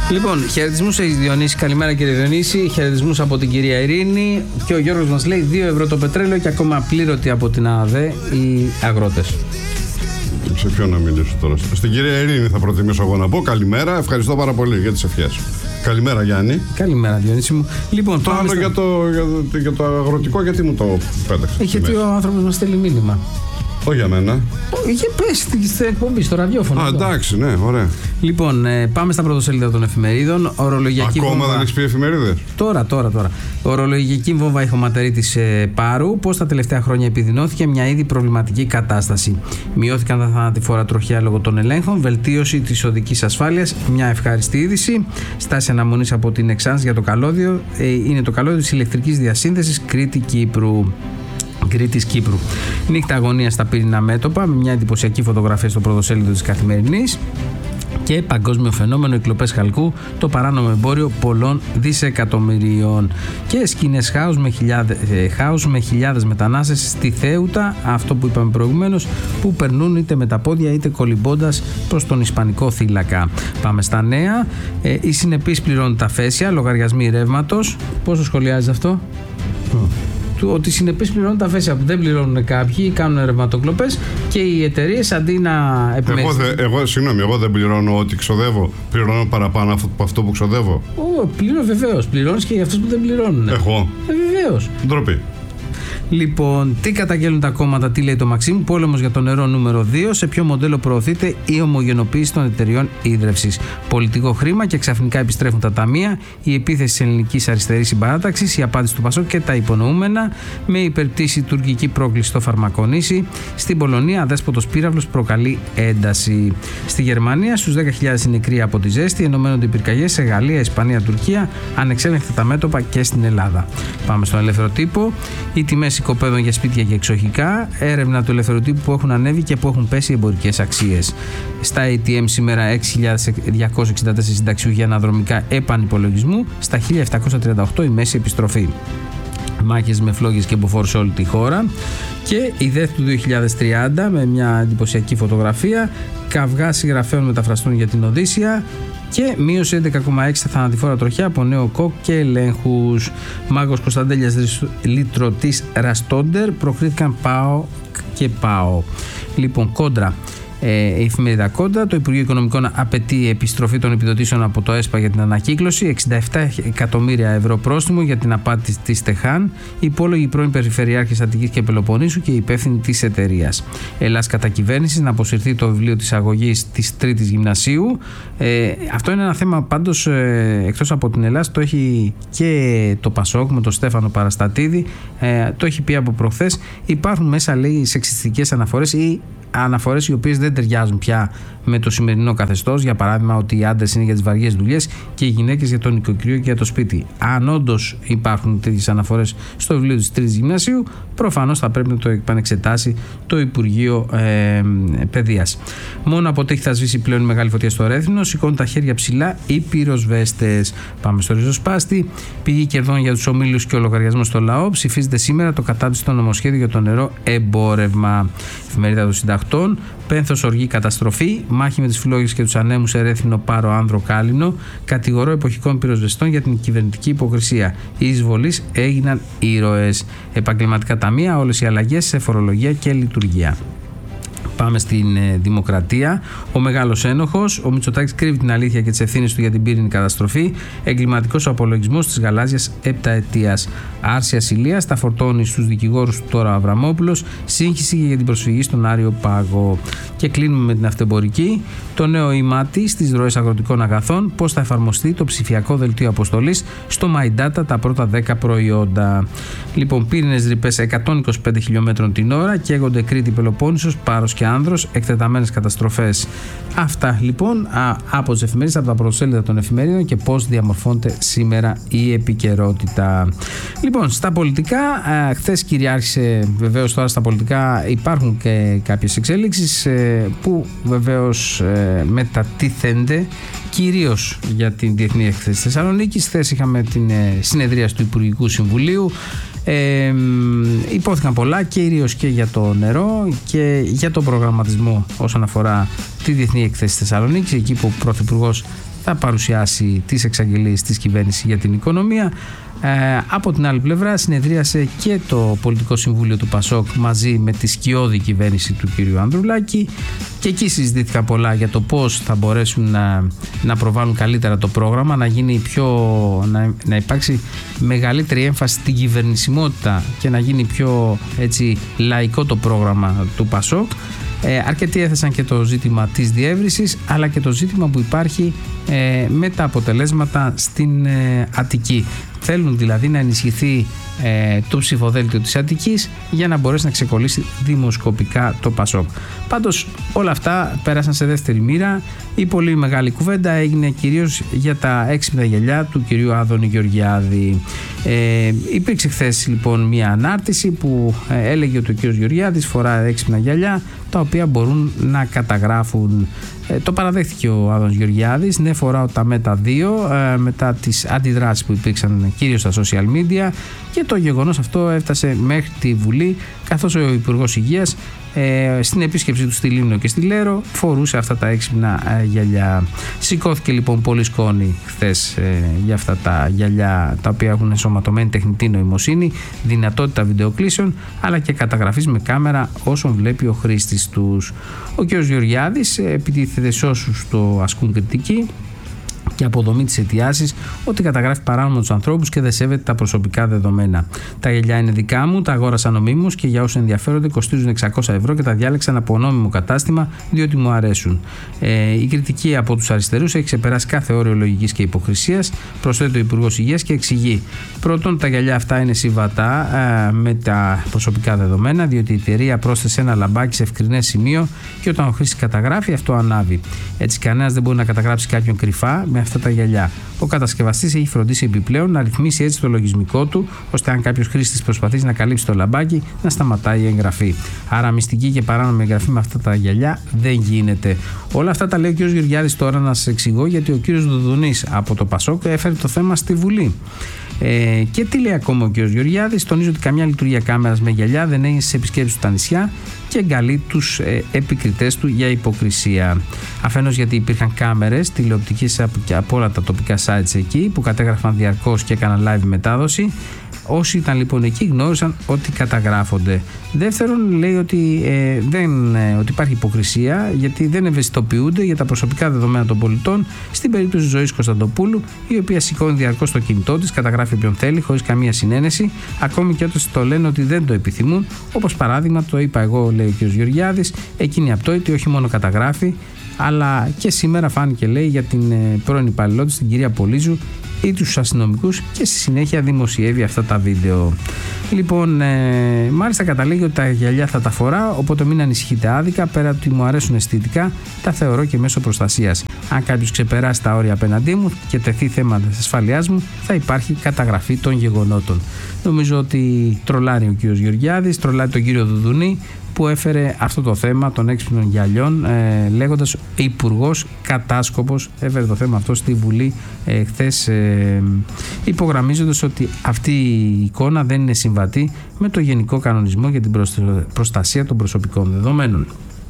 Λοιπόν, χαιρετισμούς έχει Διονύση. Καλημέρα κύριε Διονύση. Χαιρετισμούς από την κυρία Ειρήνη. Και ο Γιώργος μας λέει 2 ευρώ το πετρέλαιο και ακόμα πλήρωτοι από την ΑΔΕ οι αγρότες. Σε ποιον να μιλήσω τώρα? Στην κυρία Ειρήνη θα προτιμήσω εγώ να πω καλημέρα. Ευχαριστώ πάρα πολύ για τις ευχές. Καλημέρα Γιάννη. Καλημέρα Διονύση μου. Λοιπόν, το άλλο για το αγροτικό, γιατί μου το πέταξε? Γιατί ο άνθρωπος μας στέλνει μήνυμα. Όχι για μένα. Είχε πέσει στην εκπομπή, στο ραδιόφωνο. Α, εντάξει, ναι, ωραία. Λοιπόν, πάμε στα πρωτοσέλιδα των εφημερίδων. Ορολογιακή ακόμα βόμβα... δεν έχεις πει εφημερίδες? Τώρα. Ορολογιακή βόμβα ηχοματερίτης Πάρου. Πώς τα τελευταία χρόνια επιδεινώθηκε μια ήδη προβληματική κατάσταση. Μειώθηκαν τα θανατηφόρα τροχιά λόγω των ελέγχων. Βελτίωση της οδικής ασφάλειας. Μια ευχάριστη είδηση. Στάση αναμονής από την Εξάνς για το καλώδιο. Είναι το καλώδιο της ηλεκτρικής διασύνδεσης Κρήτη-Κύπρου. Κύπρου. Νύχτα αγωνία στα πύρινα μέτωπα με μια εντυπωσιακή φωτογραφία στο πρωτοσέλιδο της Καθημερινής. Και παγκόσμιο φαινόμενο, οι κλοπές χαλκού, το παράνομο εμπόριο πολλών δισεκατομμυρίων. Και σκηνές χάους με χιλιάδες μετανάστες στη Θέουτα, αυτό που είπαμε προηγουμένως, που περνούν είτε με τα πόδια είτε κολυμπώντας προς τον Ισπανικό θύλακα. Πάμε στα νέα. Οι συνεπείς πληρώνουν τα φέσια, λογαριασμοί ρεύματος. Πώς το σχολιάζεις αυτό? Ότι οι συνεπείς πληρώνουν τα φέσια που δεν πληρώνουν κάποιοι, κάνουν ρευματοκλοπές και οι εταιρείες αντί να επιμέρουν. Εγώ δεν πληρώνω ό,τι ξοδεύω. Πληρώνω παραπάνω από αυτό που ξοδεύω. Βεβαίως. Πληρώνεις και για αυτούς που δεν πληρώνουν. Εγώ. Βεβαίως. Ντροπή. Λοιπόν, τι καταγγέλνουν τα κόμματα, τι λέει το Μαξίμου? Πόλεμος για το νερό νούμερο 2. Σε ποιο μοντέλο προωθείται η ομογενοποίηση των εταιριών ίδρευσης? Πολιτικό χρήμα και ξαφνικά επιστρέφουν τα ταμεία. Η επίθεση της ελληνικής αριστερής συμπαράταξης, η απάντηση του Πασόκ και τα υπονοούμενα. Με υπερπτήση τουρκική πρόκληση στο Φαρμακονήσι. Στην Πολωνία, αδέσποτος πύραυλος προκαλεί ένταση. Στη Γερμανία, στους 10.000 νεκροί από τη ζέστη. Ενωμένονται οι πυρκαγιές σε Γαλλία, Ισπανία, Τουρκία. Ανεξέλεγκτα τα μέτωπα και στην Ελλάδα. Πάμε στον ελεύθερο τύπο. Οι τιμές οικοπαίδων για σπίτια και εξοχικά. Έρευνα του ελεύθερου τύπου που έχουν ανέβει και που έχουν πέσει εμπορικές αξίες. Στα ATM σήμερα 6.264 συνταξιούχοι αναδρομικά επανυπολογισμού. Στα 1.738 η μέση επιστροφή. Μάχες με φλόγες και μποφόρ σε όλη τη χώρα. Και η ΔΕΘ του 2030 με μια εντυπωσιακή φωτογραφία. Καυγά συγγραφέων μεταφραστούν για την Οδύσσια. Και μείωση 11,6 στα θανατηφόρα τροχιά από νέο κοκ και ελέγχους. Μάγος Κωνσταντέλιας λυτρωτής Ραστόντερ προκρίθηκαν ΠΑΟ και ΠΑΟ. Λοιπόν, κόντρα. Η εφημερίδα Κόντρα. Το Υπουργείο Οικονομικών απαιτεί επιστροφή των επιδοτήσεων από το ΕΣΠΑ για την ανακύκλωση. 67 εκατομμύρια ευρώ πρόστιμο για την απάτη της Τεχάν. Υπόλογοι πρώην Περιφερειάρχης Αττικής και Πελοποννήσου και υπεύθυνοι της εταιρείας. Ελλάς κατά κυβέρνηση να αποσυρθεί το βιβλίο της αγωγής της Τρίτης Γυμνασίου. Αυτό είναι ένα θέμα πάντως, εκτός από την Ελλάς, το έχει και το Πασόκ με τον Στέφανο Παραστατίδη. Το έχει πει από προχθές. Υπάρχουν μέσα, λέει, σεξιστικές αναφορές ή αναφορές οι οποίες δεν ταιριάζουν πια με το σημερινό καθεστώς. Για παράδειγμα, ότι οι άντρες είναι για τις βαριές δουλειές και οι γυναίκες για το νοικοκυριό και για το σπίτι. Αν όντως υπάρχουν τέτοιες αναφορές στο βιβλίο της Τρίτης Γυμνασίου, προφανώς θα πρέπει να το επανεξετάσει το Υπουργείο Παιδείας. Μόνο από τέχη θα σβήσει πλέον η μεγάλη φωτιά στο Ρέθινο. Σηκώνουν τα χέρια ψηλά οι πυροσβέστες. Πάμε στο ριζοσπάστη. Πηγή κερδών για τους ομίλους και ο λογαριασμός στο λαό. Ψηφίζεται σήμερα το κατάπτυστο νομοσχέδιο για το νερό εμπόρευμα. Εφημερίδα των Συντακτών. Πένθος, οργή, καταστροφή. Μάχη με τις φλόγες και τους ανέμους σε Ρέθινο, Πάρο, Άνδρο, Κάλινο. Κατηγορώ εποχικών πυροσβεστών για την κυβερνητική υποκρισία. Οι εισβολείς έγιναν ήρωες. Επαγγελματικά ταμεία, όλες οι αλλαγές σε φορολογία και λειτουργία. Πάμε στην Δημοκρατία. Ο μεγάλος ένοχος. Ο Μητσοτάκης κρύβει την αλήθεια και τις ευθύνες του για την πύρινη καταστροφή. Εγκληματικός απολογισμός της γαλάζιας επταετίας. Άρση ασυλίας. Τα φορτώνει στους δικηγόρους του τώρα Αβραμόπουλος. Σύγχυση για την προσφυγή στον Άριο Πάγο. Και κλείνουμε με την αυτεμπορική. Το νέο ΙΜΑΤΗ στις ροές αγροτικών αγαθών. Πώς θα εφαρμοστεί το ψηφιακό δελτίο αποστολής στο My Data τα πρώτα 10 προϊόντα. Λοιπόν, πύρινες ρηπές 125 χιλιόμετρων την ώρα. Καίγονται Κρήτη, Πελοπόννησος, Πάρος και Άνδρος, εκτεταμένες καταστροφές. Αυτά λοιπόν από τις εφημερίδες, από τα πρωτοσέλιδα των εφημερίδων και πώς διαμορφώνεται σήμερα η επικαιρότητα. Λοιπόν, στα πολιτικά, χθες κυριάρχησε, βεβαίως τώρα στα πολιτικά υπάρχουν και κάποιες εξέλιξεις που βεβαίως μετατίθενται κυρίως για την Διεθνή Έκθεση της Θεσσαλονίκης. Χθες είχαμε την συνεδρία του Υπουργικού Συμβουλίου. Υπόθηκαν πολλά, κυρίως και για το νερό και για τον προγραμματισμό όσον αφορά τη Διεθνή Εκθέση Θεσσαλονίκης, εκεί που ο Πρωθυπουργός θα παρουσιάσει τις εξαγγελίες της κυβέρνησης για την οικονομία. Από την άλλη πλευρά συνεδρίασε και το Πολιτικό Συμβούλιο του ΠΑΣΟΚ μαζί με τη σκιώδη κυβέρνηση του κ. Ανδρουλάκη, και εκεί συζητήθηκαν πολλά για το πώς θα μπορέσουν να προβάλλουν καλύτερα το πρόγραμμα, να υπάρξει μεγαλύτερη έμφαση στην κυβερνησιμότητα και να γίνει πιο έτσι λαϊκό το πρόγραμμα του ΠΑΣΟΚ. Αρκετοί έθεσαν και το ζήτημα της διεύρυνσης, αλλά και το ζήτημα που υπάρχει με τα αποτελέσματα στην Αττική. Θέλουν δηλαδή να ενισχυθεί το ψηφοδέλτιο της Αττικής για να μπορέσει να ξεκολλήσει δημοσκοπικά το ΠΑΣΟΚ. Πάντως όλα αυτά πέρασαν σε δεύτερη μοίρα. Η πολύ μεγάλη κουβέντα έγινε κυρίως για τα έξυπνα γυαλιά του κυρίου Άδωνη Γεωργιάδη. Υπήρξε χθες λοιπόν μια ανάρτηση που έλεγε ότι ο κύριος Γεωργιάδης φορά έξυπνα γυαλιά τα οποία μπορούν να καταγράφουν. Το παραδέχτηκε ο Άδωνης Γεωργιάδης. Ναι, φοράω τα Meta 2 μετά τις αντιδράσεις που υπήρξαν κυρίως στα social media, και το γεγονός αυτό έφτασε μέχρι τη Βουλή, καθώς ο Υπουργός Υγείας στην επίσκεψή του στη Λίμνο και στη Λέρο φορούσε αυτά τα έξυπνα γυαλιά. Σηκώθηκε λοιπόν πολύ σκόνη χθες για αυτά τα γυαλιά, τα οποία έχουν ενσωματωμένη τεχνητή νοημοσύνη, δυνατότητα βιντεοκλήσεων αλλά και καταγραφής με κάμερα όσων βλέπει ο χρήστης τους. Ο κ. Γεωργιάδης επιτίθεται σε όσους το ασκούν κριτική και αποδομή της αιτιάσης ότι καταγράφει παράνομα τους ανθρώπους και δεν σέβεται τα προσωπικά δεδομένα. Τα γυαλιά είναι δικά μου, τα αγόρασα νομίμως και για όσους ενδιαφέρονται κοστίζουν 600 ευρώ και τα διάλεξαν από νόμιμο κατάστημα διότι μου αρέσουν. Η κριτική από τους αριστερούς έχει ξεπεράσει κάθε όριο λογικής και υποκρισίας, προσθέτει ο Υπουργός Υγείας και εξηγεί. Πρώτον, τα γυαλιά αυτά είναι συμβατά με τα προσωπικά δεδομένα, διότι η εταιρεία πρόσθεσε ένα λαμπάκι σε ευκρινές σημείο και όταν ο χρήστης καταγράφει, αυτό ανάβει. Έτσι, κανένας δεν μπορεί να καταγράψει κάποιον κρυφά με αυτά τα γυαλιά. Ο κατασκευαστής έχει φροντίσει επιπλέον να ρυθμίσει έτσι το λογισμικό του, ώστε αν κάποιος χρήστης προσπαθήσει να καλύψει το λαμπάκι, να σταματάει η εγγραφή. Άρα, μυστική και παράνομη εγγραφή με αυτά τα γυαλιά δεν γίνεται. Όλα αυτά τα λέει ο κ. Γεωργιάδης τώρα, να σας εξηγώ, γιατί ο κ. Δουδουνής από το ΠΑΣΟΚ έφερε το θέμα στη Βουλή. Και τι λέει ακόμα ο κ. Γεωργιάδης? Τονίζει ότι καμιά λειτουργία κάμερας με γυαλιά δεν έγινε στις επισκέψεις στα νησιά και εγκαλεί τους επικριτές του για υποκρισία. Αφενός γιατί υπήρχαν κάμερες τηλεοπτικές από όλα τα τοπικά sites εκεί που κατέγραφαν διαρκώς και έκαναν live μετάδοση. Όσοι ήταν λοιπόν εκεί γνώρισαν ότι καταγράφονται. Δεύτερον, λέει ότι υπάρχει υποκρισία γιατί δεν ευαισθητοποιούνται για τα προσωπικά δεδομένα των πολιτών στην περίπτωση της Ζωής Κωνσταντοπούλου, η οποία σηκώνει διαρκώς το κινητό της, καταγράφει όποιον θέλει χωρίς καμία συνένεση, ακόμη και όταν το λένε ότι δεν το επιθυμούν. Όπως παράδειγμα, το είπα εγώ, λέει ο κ. Γεωργιάδης, εκείνη απτόητη όχι μόνο καταγράφει, αλλά και σήμερα φάνηκε, λέει, για την πρώην υπαλληλό της, την κυρία Πολύζου, ή τους αστυνομικούς, και στη συνέχεια δημοσιεύει αυτά τα βίντεο. Λοιπόν, μάλιστα καταλήγει ότι τα γυαλιά θα τα φοράω, οπότε μην ανησυχείτε άδικα. Πέρα από ότι μου αρέσουν αισθητικά, τα θεωρώ και μέσω προστασίας. Αν κάποιος ξεπεράσει τα όρια απέναντί μου και τεθεί θέμα της ασφαλείας μου, θα υπάρχει καταγραφή των γεγονότων. Νομίζω ότι τρολάρει ο κ. Γεωργιάδης, τρολάρει τον κύριο Δουδουνή, που έφερε αυτό το θέμα των έξυπνων γυαλιών, λέγοντας υπουργός κατάσκοπος, έφερε το θέμα αυτό στη Βουλή χθες, υπογραμμίζοντας ότι αυτή η εικόνα δεν είναι συμβατή με το Γενικό Κανονισμό για την προστασία των προσωπικών δεδομένων.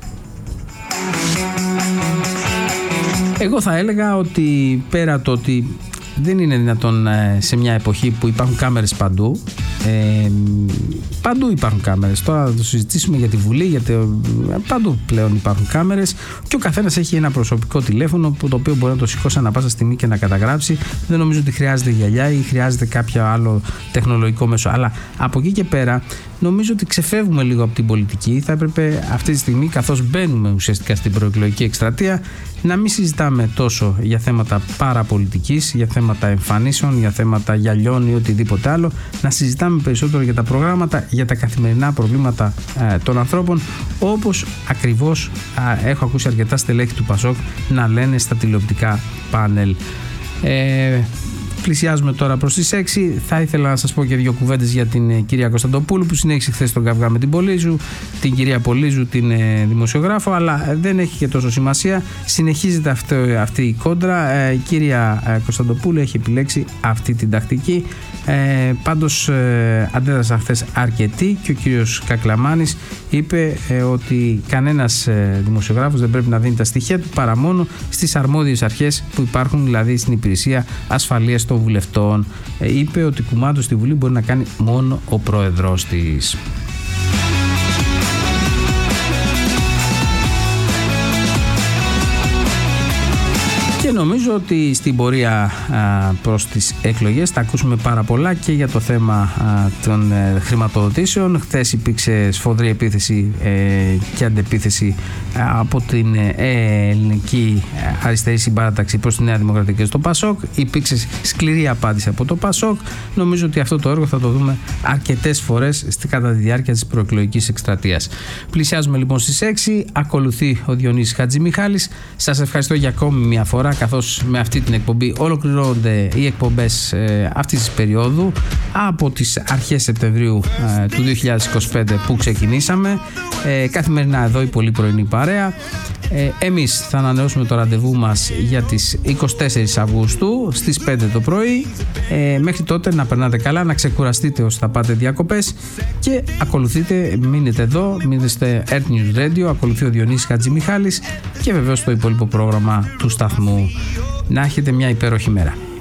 Εγώ θα έλεγα ότι πέρα το ότι δεν είναι δυνατόν σε μια εποχή που υπάρχουν κάμερες παντού, παντού υπάρχουν κάμερες. Τώρα θα το συζητήσουμε για τη Βουλή, γιατί παντού πλέον υπάρχουν κάμερες και ο καθένας έχει ένα προσωπικό τηλέφωνο το οποίο μπορεί να το σηκώσει ανά πάσα στιγμή και να καταγράψει. Δεν νομίζω ότι χρειάζεται γυαλιά ή χρειάζεται κάποιο άλλο τεχνολογικό μέσο. Αλλά από εκεί και πέρα νομίζω ότι ξεφεύγουμε λίγο από την πολιτική. Θα έπρεπε αυτή τη στιγμή, καθώς μπαίνουμε ουσιαστικά στην προεκλογική εκστρατεία, να μην συζητάμε τόσο για θέματα παραπολιτικής, για θέματα εμφανίσεων, για θέματα γυαλιών ή οτιδήποτε άλλο. Να συζητάμε περισσότερο για τα προγράμματα, για τα καθημερινά προβλήματα των ανθρώπων, όπως ακριβώς έχω ακούσει αρκετά στελέχη του ΠΑΣΟΚ να λένε στα τηλεοπτικά πάνελ. Πλησιάζουμε τώρα προς τις 6. Θα ήθελα να σας πω και δύο κουβέντες για την κυρία Κωνσταντοπούλου που συνέχισε χθες τον καυγά με την Πολύζου, την κυρία Πολύζου, την δημοσιογράφο, αλλά δεν έχει και τόσο σημασία. Συνεχίζεται αυτή η κόντρα. Η κυρία Κωνσταντοπούλου έχει επιλέξει αυτή την τακτική. Πάντως αντέδρασαν χθες αρκετοί και ο κύριος Κακλαμάνης είπε ότι κανένας δημοσιογράφος δεν πρέπει να δίνει τα στοιχεία του παρά μόνο στις αρμόδιες αρχές που υπάρχουν, δηλαδή στην υπηρεσία ασφαλείας των βουλευτών. Είπε ότι κουμάντο στη Βουλή μπορεί να κάνει μόνο ο πρόεδρος της. Και νομίζω ότι στην πορεία προς τις εκλογές θα ακούσουμε πάρα πολλά και για το θέμα των χρηματοδοτήσεων. Χθες υπήρξε σφοδρή επίθεση και αντεπίθεση από την ελληνική αριστερή συμπαράταξη προς τη Νέα Δημοκρατία και στο ΠΑΣΟΚ. Υπήρξε σκληρή απάντηση από το ΠΑΣΟΚ. Νομίζω ότι αυτό το έργο θα το δούμε αρκετές φορές κατά τη διάρκεια της προεκλογικής εκστρατείας. Πλησιάζουμε λοιπόν στις 6. Ακολουθεί ο Διονύσης Χατζημιχάλης. Σας ευχαριστώ για ακόμη μια φορά, καθώς με αυτή την εκπομπή ολοκληρώνονται οι εκπομπές αυτής της περίοδου από τις αρχές Σεπτεμβρίου του 2025 που ξεκινήσαμε. Καθημερινά εδώ η πολύ πρωινή παρέα. Εμείς θα ανανεώσουμε το ραντεβού μας για τις 24 Αυγούστου στις 5 το πρωί. Μέχρι τότε να περνάτε καλά, να ξεκουραστείτε όσο θα πάτε διακοπές και ακολουθείτε, μείνετε εδώ, μείνετε στο Earth News Radio, ακολουθεί ο Διονύσης Χατζημιχάλης και βεβαίως το υπόλοιπο πρόγραμμα του σταθμού. Να έχετε μια υπέροχη μέρα.